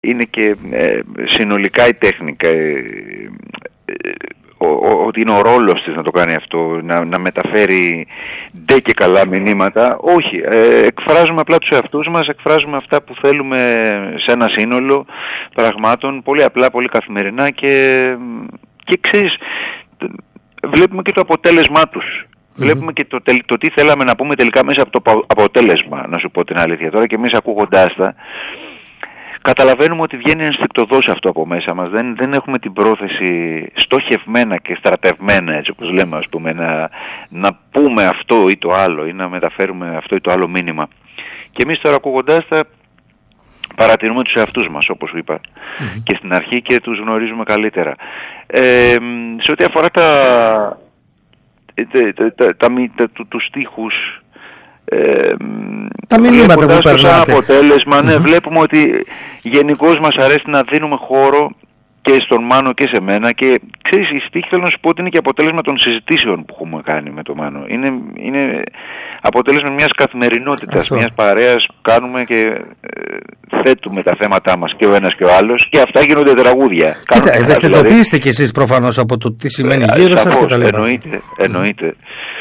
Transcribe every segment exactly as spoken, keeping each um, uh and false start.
είναι και ε, συνολικά η τέχνικα, ε, ε, ότι είναι ο ρόλος της να το κάνει αυτό, να, να μεταφέρει ντε και καλά μηνύματα. Όχι, ε, εκφράζουμε απλά τους εαυτούς μας, εκφράζουμε αυτά που θέλουμε σε ένα σύνολο πραγμάτων, πολύ απλά, πολύ καθημερινά και, και ξέρεις, βλέπουμε και το αποτέλεσμά τους. Mm-hmm. Βλέπουμε και το, το τι θέλαμε να πούμε τελικά μέσα από το αποτέλεσμα, να σου πω την αλήθεια. Τώρα και εμείς ακούγοντάς τα, καταλαβαίνουμε ότι βγαίνει ενστικτωδώς αυτό από μέσα μας. Δεν, δεν έχουμε την πρόθεση στοχευμένα και στρατευμένα, έτσι όπως λέμε, ας πούμε, να, να πούμε αυτό ή το άλλο ή να μεταφέρουμε αυτό ή το άλλο μήνυμα. Και εμείς τώρα ακούγοντάς τα παρατηρούμε τους εαυτούς μας, όπως είπα, mm-hmm. και στην αρχή και τους γνωρίζουμε καλύτερα. Ε, σε ό,τι αφορά τα, τα, τα, τα, τα, τα, τα, τους στίχους, Ε, τα μηνύματα που περνάτε, σαν αποτέλεσμα, ναι, mm-hmm. βλέπουμε ότι γενικώς μας αρέσει να δίνουμε χώρο και στον Μάνο και σε μένα, και ξέρεις, η στίχη, θέλω να σου πω ότι είναι και αποτέλεσμα των συζητήσεων που έχουμε κάνει με τον Μάνο. Είναι, είναι αποτέλεσμα μιας καθημερινότητας, αυτό. Μιας παρέας που κάνουμε και ε, θέτουμε τα θέματά μας και ο ένας και ο άλλος, και αυτά γίνονται τραγούδια. Κοίτα, ευαισθητοποιήστε δηλαδή, κι εσείς προφανώς από το τι σημαίνει ε, γύρω σας και τα λοιπά. Εννοείται, εννοείται.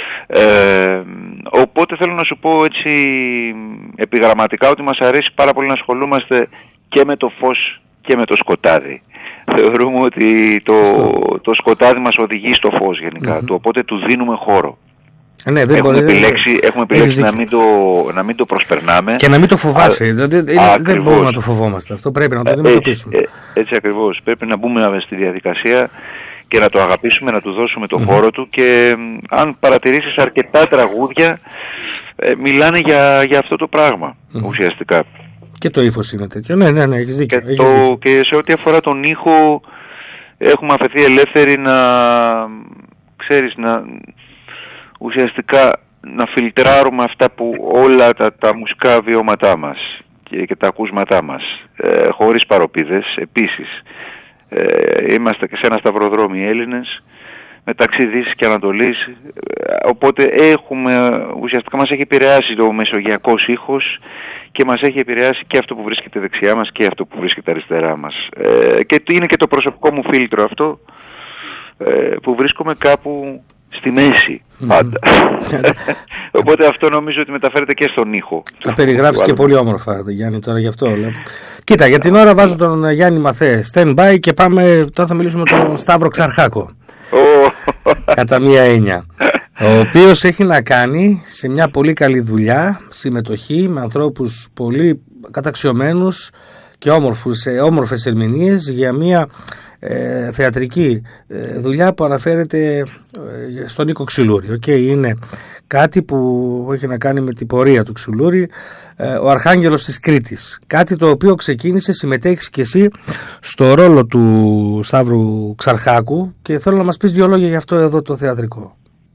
Ε, οπότε θέλω να σου πω έτσι επιγραμματικά ότι μας αρέσει πάρα πολύ να ασχολούμαστε και με το φως και με το σκοτάδι. Θεωρούμε ότι το, το σκοτάδι μας οδηγεί στο φως γενικά, mm-hmm. του, οπότε του δίνουμε χώρο. Ναι, δεν έχουμε, μπορεί, επιλέξει, έχουμε επιλέξει να μην, το, να μην το προσπερνάμε. Και να μην το φοβάσαι. Α, δηλαδή, δεν μπορούμε να το φοβόμαστε. Αυτό πρέπει να το αντιμετωπίσουμε. Έτσι, έτσι ακριβώς. Πρέπει να μπούμε στη διαδικασία και να το αγαπήσουμε, να του δώσουμε το mm-hmm. χώρο του, και αν παρατηρήσεις αρκετά τραγούδια ε, μιλάνε για, για αυτό το πράγμα mm-hmm. ουσιαστικά. Και το ύφος είναι τέτοιο. Ναι, ναι, ναι, έχεις δίκιο. Και, έχεις το, δίκιο. Και σε ό,τι αφορά τον ήχο έχουμε αφαιθεί ελεύθεροι να, ξέρεις, να ουσιαστικά να φιλτράρουμε αυτά που όλα τα, τα μουσικά βιώματά μας και, και τα ακούσματά μας, ε, χωρίς παροπίδες. Επίσης Ε, είμαστε και σε ένα σταυροδρόμι οι Έλληνες, μεταξύ Δύσης και Ανατολής, ε, οπότε έχουμε, ουσιαστικά μας έχει επηρεάσει ο μεσογειακός ήχος και μας έχει επηρεάσει και αυτό που βρίσκεται δεξιά μας και αυτό που βρίσκεται αριστερά μας. Ε, και είναι και το προσωπικό μου φίλτρο αυτό, ε, που βρίσκομαι κάπου στη μέση πάντα. Οπότε αυτό νομίζω ότι μεταφέρεται και στον ήχο. Τα περιγράφεις και πολύ όμορφα, Γιάννη, τώρα γι' αυτό λέω. Κοίτα, για την ώρα βάζω τον Γιάννη Μαθέ stand by και πάμε, τώρα θα μιλήσουμε με τον Σταύρο Ξαρχάκο. Κατά μία έννοια. Ο οποίος έχει να κάνει σε μια πολύ καλή δουλειά, συμμετοχή με ανθρώπους πολύ καταξιωμένους και όμορφους, όμορφες ερμηνείες για μια ε, θεατρική ε, δουλειά που αναφέρεται ε, στον Νίκο Ξυλούρη. Okay, είναι κάτι που έχει να κάνει με την πορεία του Ξυλούρη, ε, ο Αρχάγγελος της Κρήτης. Κάτι το οποίο ξεκίνησε, συμμετέχεις και εσύ στο ρόλο του Σταύρου Ξαρχάκου, και θέλω να μας πεις δύο λόγια για αυτό εδώ το θεατρικό.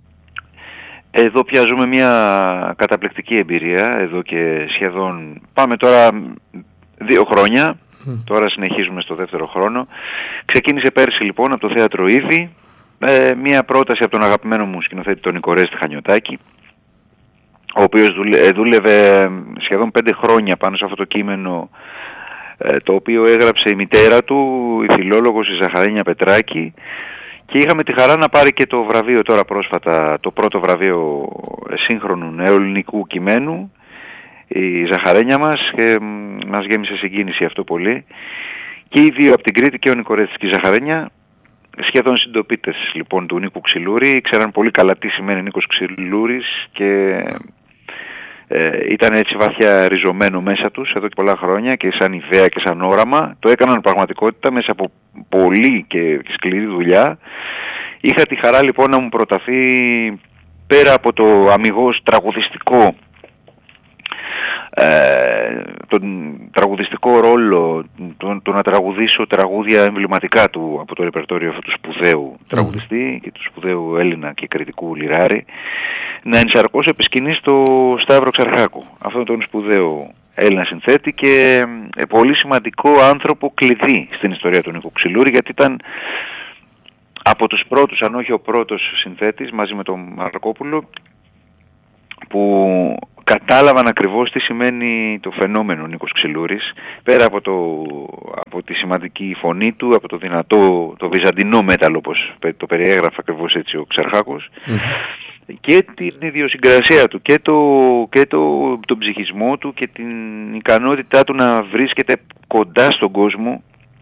Εδώ πια ζούμε μια καταπληκτική εμπειρία, εδώ και σχεδόν, πάμε τώρα δύο χρόνια, mm. τώρα συνεχίζουμε στο δεύτερο χρόνο. Ξεκίνησε πέρσι λοιπόν από το Θέατρο Ήδη, ε, μια πρόταση από τον αγαπημένο μου σκηνοθέτη τον Νικορέστη Χανιωτάκη, ο οποίος δούλε, δούλευε σχεδόν πέντε χρόνια πάνω σε αυτό το κείμενο, ε, το οποίο έγραψε η μητέρα του, η φιλόλογος η Ζαχαρένια Πετράκη, και είχαμε τη χαρά να πάρει και το βραβείο τώρα πρόσφατα, το πρώτο βραβείο σύγχρονου νεοελληνικού κειμένου, η Ζαχαρένια μας, και μας γέμισε συγκίνηση αυτό πολύ. Και οι δύο από την Κρήτη, και ο Νικορέστης και η Ζαχαρένια, σχεδόν συντοπίτες λοιπόν του Νίκου Ξυλούρη, ξέραν πολύ καλά τι σημαίνει Νίκος Ξυλούρης, και ε, ήταν έτσι βαθιά ριζωμένο μέσα τους εδώ και πολλά χρόνια, και σαν ιδέα και σαν όραμα. Το έκαναν πραγματικότητα μέσα από πολύ και σκληρή δουλειά. Είχα τη χαρά λοιπόν να μου προταθεί, πέρα από το αμιγώς τραγουδιστικό, ε, τον τραγουδιστικό ρόλο, το, το να τραγουδήσω τραγούδια εμβληματικά του από το ρεπερτόριο αυτού του σπουδαίου mm. τραγουδιστή και του σπουδαίου Έλληνα και κριτικού λιράρη, να ενσαρκώσω επί σκηνής το Σταύρο Ξαρχάκο, αυτόν τον σπουδαίο Έλληνα συνθέτη και ε, πολύ σημαντικό άνθρωπο κλειδί στην ιστορία του Νίκου Ξυλούρη, γιατί ήταν από τους πρώτους, αν όχι ο πρώτος συνθέτης, μαζί με τον Μαρκόπουλο, που κατάλαβαν ακριβώς τι σημαίνει το φαινόμενο Νίκος Ξυλούρης, πέρα από, το, από τη σημαντική φωνή του, από το δυνατό, το βυζαντινό μέταλλο, όπως το περιέγραφε ακριβώς έτσι ο Ξαρχάκος, mm. και την ιδιοσυγκρασία του και, το, και το, τον ψυχισμό του και την ικανότητά του να βρίσκεται κοντά στον κόσμο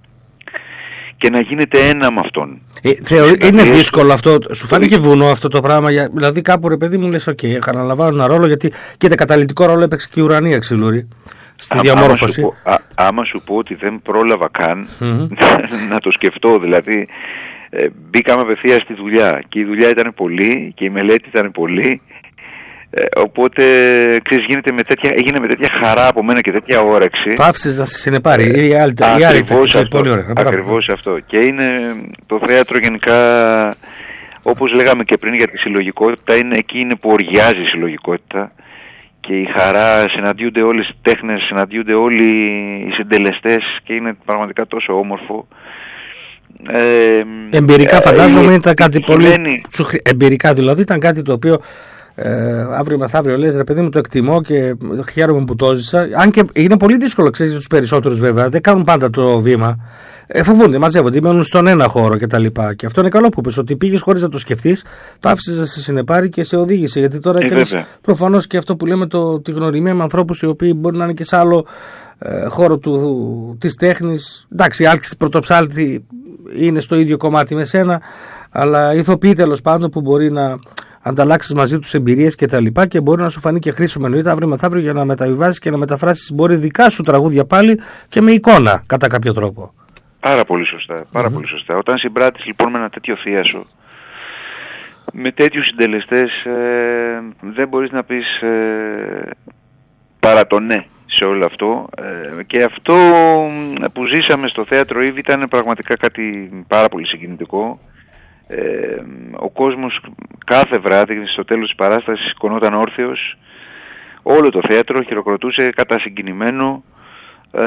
και να γίνεται ένα με αυτόν. Ε, θεωρεί, είναι δύσκολο αυτό, σου φάνηκε βουνό αυτό το πράγμα, δηλαδή κάπου ρε παιδί μου λες οκ, okay, αναλαμβάνω ένα ρόλο, γιατί κοίτα καταλυτικό ρόλο έπαιξε και η Ουρανία Ξυλούρη στη α, διαμόρφωση. Άμα σου, πω, α, άμα σου πω ότι δεν πρόλαβα καν mm-hmm. να το σκεφτώ, δηλαδή ε, μπήκαμε απευθείας στη δουλειά και η δουλειά ήταν πολύ και η μελέτη ήταν πολύ. Ε, οπότε, ξέρεις, γίνεται με τέτοια, έγινε με τέτοια χαρά από μένα και τέτοια όρεξη. Πάψεις να σε συνεπάρει. Ε, η άλλη, ακριβώς, η αυτό, πολύ ωραία. Ακριβώς αυτό. Και είναι το θέατρο γενικά, όπως λέγαμε και πριν για τη συλλογικότητα, είναι, εκεί είναι που οργιάζει η συλλογικότητα και η χαρά, συναντιούνται όλες οι τέχνες, συναντιούνται όλοι οι συντελεστές και είναι πραγματικά τόσο όμορφο. Ε, εμπειρικά φαντάζομαι ε, ήταν κάτι πολύ... Σημαίνει... Εμπειρικά δηλαδή ήταν κάτι το οποίο... Ε, αύριο μεθαύριο λες ρε παιδί μου το εκτιμώ και χαίρομαι που το έζησα. Αν και είναι πολύ δύσκολο, ξέρεις, για τους περισσότερους βέβαια, δεν κάνουν πάντα το βήμα. Ε, φοβούνται, μαζεύονται, μένουν στον ένα χώρο κτλ. Και, και αυτό είναι καλό που πες, ότι πήγες χωρίς να το σκεφτείς, το άφησες να σε συνεπάρει και σε οδήγησε. Γιατί τώρα ε, έκανες προφανώς και αυτό που λέμε το, τη γνωριμία με ανθρώπους οι οποίοι μπορεί να είναι και σε άλλο ε, χώρο του, της τέχνης. Εντάξει, η άλκηση πρωτοψάλτη είναι στο ίδιο κομμάτι με σένα, αλλά ηθοποιοί τέλος πάντων που μπορεί να ανταλλάξεις μαζί τους εμπειρίες και τα λοιπά και μπορεί να σου φανεί και χρήσιμο εννοείται αύριο μεθαύριο για να μεταβιβάσεις και να μεταφράσεις μπορεί δικά σου τραγούδια πάλι και με εικόνα κατά κάποιο τρόπο. Πάρα πολύ σωστά, πάρα mm-hmm. πολύ σωστά. Όταν συμπράττεις λοιπόν με ένα τέτοιο θίασο, με τέτοιους συντελεστές, ε, δεν μπορείς να πεις ε, παρά το ναι σε όλο αυτό. Ε, και αυτό που ζήσαμε στο θέατρο Ήβη ήταν πραγματικά κάτι πάρα πολύ συγκινητικό. Ε, ο κόσμος κάθε βράδυ στο τέλος της παράστασης σηκωνόταν όρθιος, όλο το θέατρο χειροκροτούσε κατασυγκινημένο. Ε,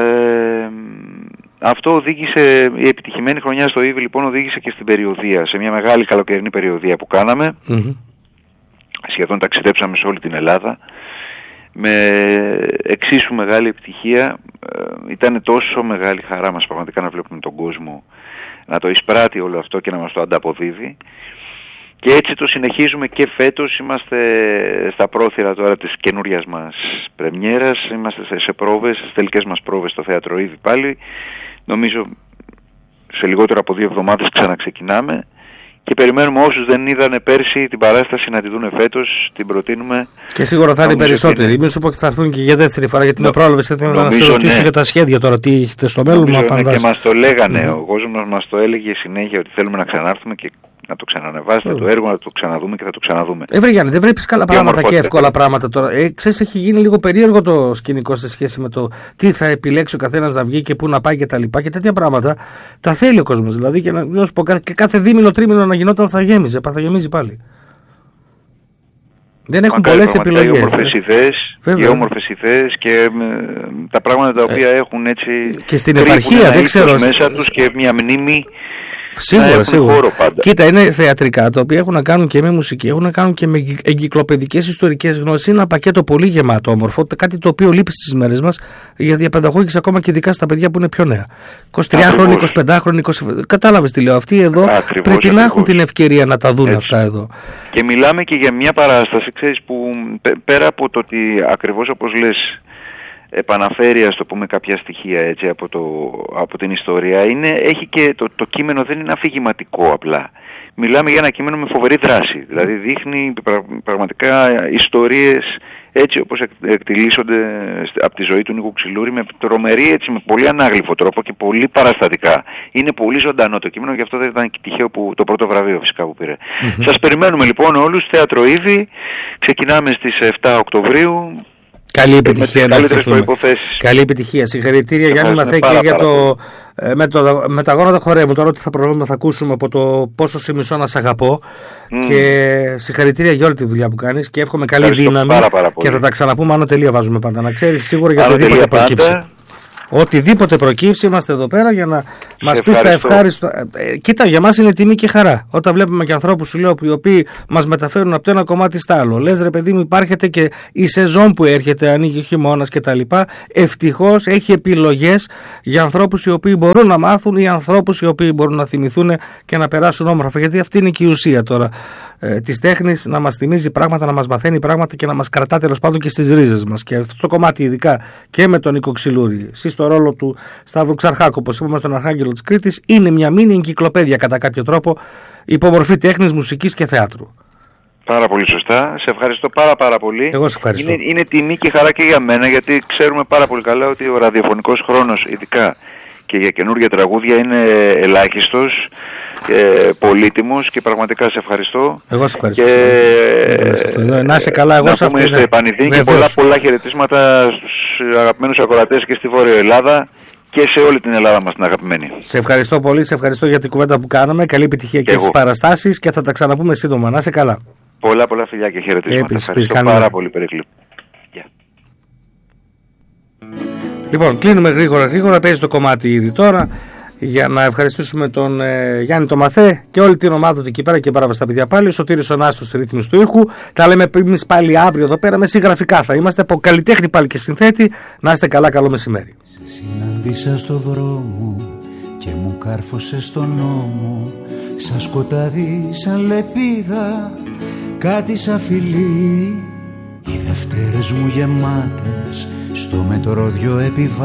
αυτό οδήγησε, η επιτυχημένη χρονιά στο Ήβη λοιπόν οδήγησε και στην περιοδεία, σε μια μεγάλη καλοκαιρινή περιοδεία που κάναμε. Mm-hmm. Σχεδόν ταξιδέψαμε σε όλη την Ελλάδα με εξίσου μεγάλη επιτυχία. Ε, ήταν τόσο μεγάλη χαρά μας πραγματικά να βλέπουμε τον κόσμο να το εισπράττει όλο αυτό και να μας το ανταποδίδει. Και έτσι το συνεχίζουμε και φέτος. Είμαστε στα πρόθυρα τώρα της καινούριας μας πρεμιέρας. Είμαστε σε πρόβες, στις τελικές μας πρόβες στο θέατρο Ήβη πάλι. Νομίζω σε λιγότερο από δύο εβδομάδες ξαναξεκινάμε. Και περιμένουμε όσους δεν είδανε πέρσι την παράσταση να τη δούνε φέτος, την προτείνουμε. Και σίγουρα θα είναι περισσότεροι. Είναι... Μην σου πω και θα έρθουν και για δεύτερη φορά, γιατί Νο... με πρόλαβες. Θέλω να σε ρωτήσω ναι. για τα σχέδια τώρα, τι έχετε στο μέλλον. Νομίζω, ναι, και μας το λέγανε, mm. ο κόσμος μας το έλεγε συνέχεια ότι θέλουμε να ξανάρθουμε και να το ξανανεβάσετε mm. το έργο, να το ξαναδούμε και θα το ξαναδούμε. Ε, βρε Γιάννη, δεν βλέπεις καλά πράγματα και εύκολα πράγματα τώρα. Ε, ξέρεις, έχει γίνει λίγο περίεργο το σκηνικό σε σχέση με το τι θα επιλέξει ο καθένας να βγει και πού να πάει και τα λοιπά και τέτοια πράγματα. Τα θέλει ο κόσμος δηλαδή και να, να σου πω, και κάθε δίμηνο τρίμηνο να γινόταν θα γέμιζε, θα γεμίζει πάλι. Δεν έχουν πολλές επιλογές. Οι όμορφες ιδέες, οι όμορφες ιδέες και ε, τα πράγματα τα οποία ε, έχουν έτσι και στην επαρχία δεν ξέρω μέσα τους και μια μνήμη. Σίγουρα, σίγουρα. Κοίτα, είναι θεατρικά τα οποία έχουν να κάνουν και με μουσική, έχουν να κάνουν και με εγκυκλοπαιδικές ιστορικές γνώσεις. Είναι ένα πακέτο πολύ γεμάτο όμορφο, κάτι το οποίο λείπει στις μέρες μας για διαπαιδαγώγηση ακόμα και ειδικά στα παιδιά που είναι πιο νέα. εικοσιτριάχρονοι, εικοσιπεντάχρονοι, είκοσι... κατάλαβες τι λέω. Αυτοί εδώ ακριβώς, πρέπει ακριβώς. να έχουν την ευκαιρία να τα δουν έτσι. Αυτά εδώ. Και μιλάμε και για μια παράσταση, ξέρεις, που πέρα από το ότι ακριβώς όπως λες, επαναφέρει, ας το πούμε, κάποια στοιχεία έτσι από, το, από την ιστορία. Είναι, έχει και το, το κείμενο δεν είναι αφηγηματικό απλά. Μιλάμε για ένα κείμενο με φοβερή δράση. Δηλαδή δείχνει πρα, πραγματικά ιστορίες έτσι όπως εκτιλήσονται από τη ζωή του Νίκου Ξυλούρη με τρομερή, έτσι, με πολύ ανάγλυφο τρόπο και πολύ παραστατικά. Είναι πολύ ζωντανό το κείμενο, γι' αυτό δεν ήταν και τυχαίο που, το πρώτο βραβείο φυσικά που πήρε. Mm-hmm. Σας περιμένουμε λοιπόν όλους, θέατρο Ήβη, ξεκινάμε στις επτά Οκτωβρίου. Καλή επιτυχία να ευχηθούμε. Καλή επιτυχία. Συγχαρητήρια Γιάννη Μαθέ και για το, ε, με, το, με τα γόνατα χορεύουν. Τώρα τι θα προβούμε θα ακούσουμε από το πόσο σε μισώ να σ' αγαπώ. Mm. Και συγχαρητήρια για όλη τη δουλειά που κάνεις και εύχομαι καλή δύναμη. Πάρα, πάρα και θα τα ξαναπούμε. Άνω τελεία βάζουμε πάντα. Να ξέρεις σίγουρα για οτιδήποτε προκύψει. Οτιδήποτε προκύψει, είμαστε εδώ πέρα για να μας πεις τα ευχάριστο. Ε, κοίτα, για μας είναι τιμή και χαρά. Όταν βλέπουμε και ανθρώπους, σου λέω, οι οποίοι μας μεταφέρουν από το ένα κομμάτι στο άλλο. Λες, ρε παιδί μου, υπάρχεται και η σεζόν που έρχεται, ανοίγει ο χειμώνας κτλ. Ευτυχώς έχει επιλογές για ανθρώπους οι οποίοι μπορούν να μάθουν ή ανθρώπους οι οποίοι μπορούν να θυμηθούν και να περάσουν όμορφα. Γιατί αυτή είναι και η ουσία τώρα ε, της τέχνης, να μας θυμίζει πράγματα, να μας μαθαίνει πράγματα και να μας κρατά τέλος πάντων και στις ρίζες μας. Και αυτό το κομμάτι, ειδικά και με τον Νίκο Ξυλούρη, εσείς στο ρόλο του Σταύρου Ξαρχάκου, όπως είπαμε στον Αρχάγγελο της Κρήτης, είναι μια μίνι εγκυκλοπαίδεια κατά κάποιο τρόπο, υπομορφή τέχνης, μουσικής και θεάτρου. Πάρα πολύ σωστά. Σε ευχαριστώ πάρα πάρα πολύ. Εγώ σε ευχαριστώ. Είναι, είναι τιμή και χαρά και για μένα, γιατί ξέρουμε πάρα πολύ καλά ότι ο ραδιοφωνικός χρόνος, ειδικά και για καινούργια τραγούδια, είναι ελάχιστος, ε, πολύτιμος, και πραγματικά σε ευχαριστώ. Εγώ σε ευχαριστώ. Και ε, να είσαι καλά. Εγώ να πούμε στο επανειδή και πολλά πολλά χαιρετίσματα στους αγαπημένους ακροατές και στη Βόρεια Ελλάδα και σε όλη την Ελλάδα μας την αγαπημένη. Σε ευχαριστώ πολύ, σε ευχαριστώ για την κουβέντα που κάναμε. Καλή επιτυχία και, και στις παραστάσεις και θα τα ξαναπούμε σύντομα. Να είσαι καλά. Πολλά πολλά φιλιά και χαιρετίσματα. Επίσης, ευχαριστώ επίσης, πάρα πολύ, Περικλή. Yeah. Λοιπόν, κλείνουμε γρήγορα γρήγορα. Παίζει το κομμάτι ήδη τώρα. Για να ευχαριστήσουμε τον ε, Γιάννη το Μαθέ και όλη την ομάδα του εκεί πέρα, και μπράβο στα παιδιά πάλι. Ο Σωτήρης ο Νάστος στη ρύθμιση του ήχου. Τα λέμε εμείς πάλι αύριο εδώ πέρα με συγγραφικά. Θα είμαστε από καλλιτέχνη πάλι και συνθέτη. Να είστε καλά, καλό μεσημέρι. Σε συνάντησα στο δρόμο και μου κάρφωσε στον νόμο. Σαν σκοτάδι, σαν λεπίδα, κάτι σαν φιλί. Οι Δευτέρες μου γεμάτες στο μετρό δυο επιβάτες.